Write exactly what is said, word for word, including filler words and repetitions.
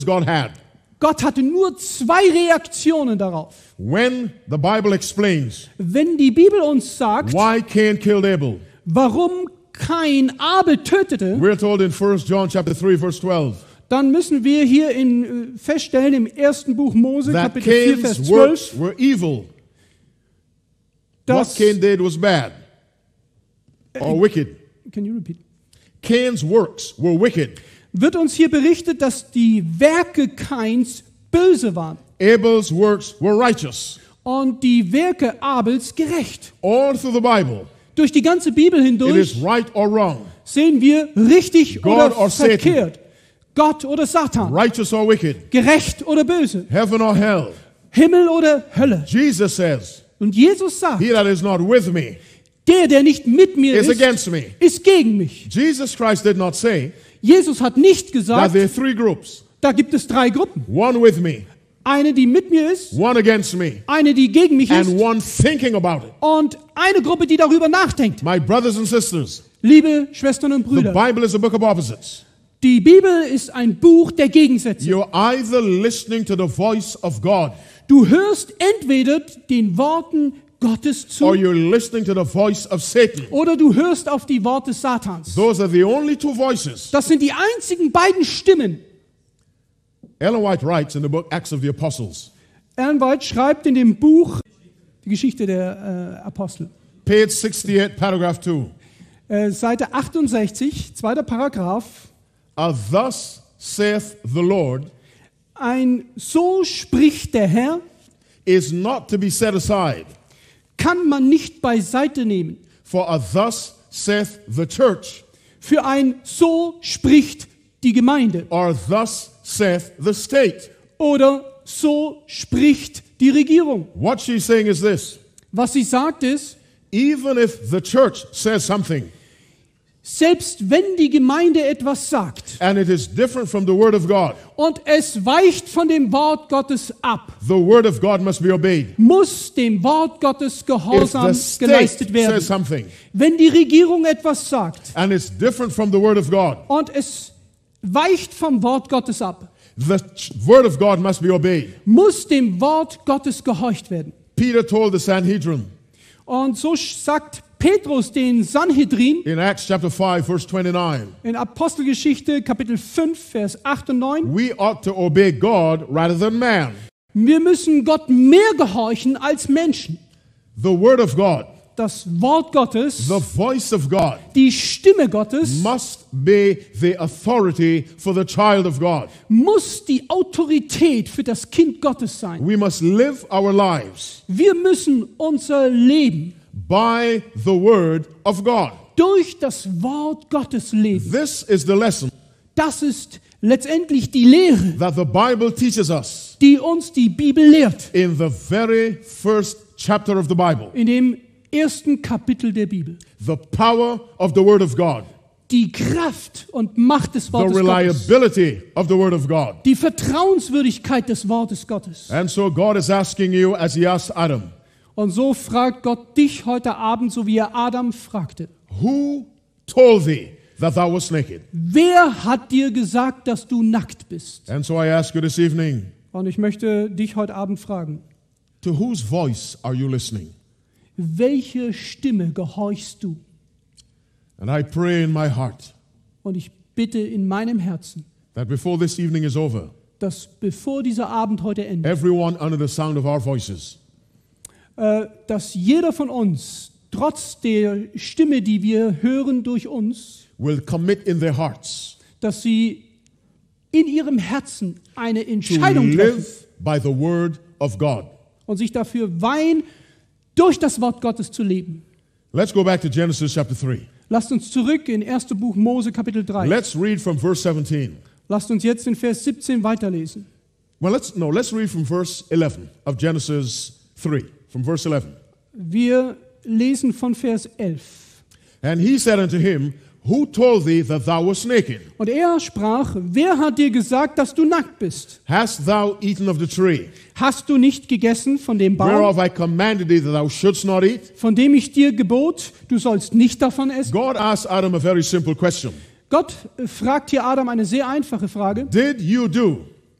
God had. Gott hatte nur zwei Reaktionen darauf. When the Bible explains Wenn die Bibel uns sagt, why Cain killed Abel, warum Kain Abel tötete, we're told in First John chapter three, verse twelve, dann müssen wir hier in, äh, feststellen im ersten Buch Mose, that Kapitel vier, Vers Cain's zwölf, works were evil. What dass, Cain did was bad or wicked. can you repeat? Cain's works were wicked. Wird uns hier berichtet, dass die Werke Kains böse waren Abel's works were righteous. und die Werke Abels gerecht. All through the Bible, Durch die ganze Bibel it hindurch is right or wrong, sehen wir richtig God oder or Satan. verkehrt, Gott oder Satan, righteous or wicked, gerecht oder böse, heaven or hell. Himmel oder Hölle. Jesus says, Und Jesus sagt, he that is not with me der, der nicht mit mir is ist, against me. ist gegen mich. Jesus Christ did not say Jesus hat nicht that gesagt, there are three groups. da gibt es drei Gruppen. One with me, Eine, die mit mir ist, one against me, eine, die gegen mich and ist one thinking about it. und eine Gruppe, die darüber nachdenkt. My brothers and sisters, Liebe Schwestern und the Brüder, Bible is a book of opposites. die Bibel ist ein Buch der Gegensätze. You're either listening to the voice of God Du hörst entweder den Worten Gottes zu or you're listening to the voice of Satan. oder du hörst auf die Worte Satans. Those are the only two voices. Das sind die einzigen beiden Stimmen. Ellen White writes in the book Acts of the Apostles, Ellen White schreibt in dem Buch die Geschichte der äh, Apostel, page sixty-eight, paragraph two. äh, Seite achtundsechzig, zweiter Paragraph. Uh, thus saith the Lord Ein so spricht der Herr, is not to be set aside. kann man nicht beiseite nehmen. For a thus saith the church, Für ein so spricht die Gemeinde or thus saith the state. oder so spricht die Regierung. What she's saying is this: Was sie sagt ist, even if the church says something selbst wenn die Gemeinde etwas sagt and it is different from the word of God, und es weicht von dem Wort Gottes ab, the word of God must be obeyed. muss dem Wort Gottes If Gehorsam the state geleistet says werden. something Wenn die Regierung etwas sagt and it's different from the word of God, und es weicht vom Wort Gottes ab, the ch- word of God must be obeyed. muss dem Wort Gottes gehorcht werden. Peter told the Sanhedrin Und so sagt Petrus den Sanhedrin in Acts chapter five, verse twenty-nine, in Apostelgeschichte Kapitel fünf, Vers acht und neun, we ought to obey God rather than man. wir müssen Gott mehr gehorchen als Menschen. The word of God, Das Wort Gottes, the voice of God, die Stimme Gottes, must be the authority for the child of God. muss die Autorität für das Kind Gottes sein. We must live our lives Wir müssen unser Leben by the word of God. durch das Wort Gottes leben. This is the lesson Das ist letztendlich die Lehre, that the Bible teaches us die uns die Bibel lehrt. in the very first chapter of the Bible. In dem ersten Kapitel der Bibel. The power of the word of God, Die Kraft und Macht des the Wortes Gottes. reliability of the word of God. Die Vertrauenswürdigkeit des Wortes Gottes. And so God is asking you, as he asked Adam, Und so fragt Gott dich heute Abend, so wie er Adam fragte. who told thee that thou wast naked? Wer hat dir gesagt, dass du nackt bist? And so I ask you this evening, Und ich möchte dich heute Abend fragen, to whose voice are you listening? welche Stimme gehorchst du? And I pray in my heart Und ich bitte in meinem Herzen, that before this evening is over, dass bevor dieser Abend heute endet, everyone under the sound of our voices äh, dass jeder von uns, trotz der Stimme, die wir hören durch uns, will commit in their hearts dass sie in ihrem Herzen eine to Entscheidung treffen live by the word of God. und sich dafür weihen, durch das Wort Gottes zu leben. Let's go back to Genesis chapter three. Lasst uns zurück in ersten Buch Mose Kapitel drei. Let's read from verse seventeen. Lasst uns jetzt in Vers siebzehn weiterlesen. Well, let's no, let's read from verse eleven of Genesis three. From verse eleven. Wir lesen von Vers elf. And he said unto him, who told thee that thou wast naked? Und er sprach, wer hat dir gesagt, dass du nackt bist? Hast thou eaten of the tree, Hast du nicht gegessen von dem Baum, whereof I commanded thee that thou shouldst not eat? von dem ich dir gebot, du sollst nicht davon essen? God asked Adam a very simple question. Gott fragt hier Adam eine sehr einfache Frage. Did you do